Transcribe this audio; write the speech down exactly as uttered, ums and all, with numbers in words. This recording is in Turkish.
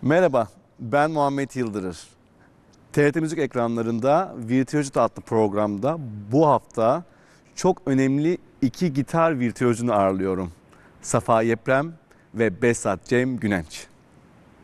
Merhaba, ben Muhammed Yıldırır. T R T Müzik ekranlarında Virtüözite adlı programda bu hafta çok önemli iki gitar virtüözünü ağırlıyorum. Safa Yeprem ve Behzat Cem Günenç.